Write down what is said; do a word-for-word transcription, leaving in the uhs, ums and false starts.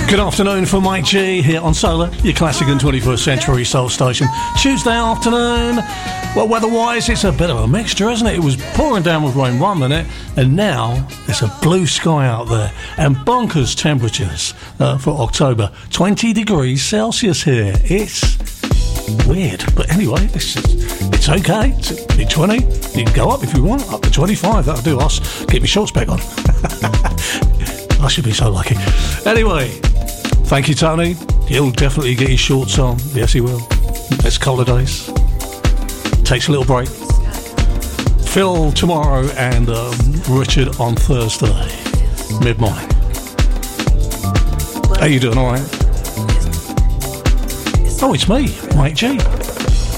Good afternoon from Mike G here on Solar, your classic and twenty-first century soul station. Tuesday afternoon. Well, weather-wise, it's a bit of a mixture, isn't it? It was pouring down with rain one minute, and now there's a blue sky out there and bonkers temperatures uh, for October. twenty degrees Celsius here. It's weird, but anyway, it's, it's okay. It's at twenty. You can go up if you want, up to twenty-five. That'll do us. Get my shorts back on. I should be so lucky. Anyway, thank you, Tony. He'll definitely get his shorts on. Yes, he will. It's colder days. Takes a little break. Phil tomorrow and um, Richard on Thursday, mid-morning. How you doing, all right? Oh, it's me, Mike G.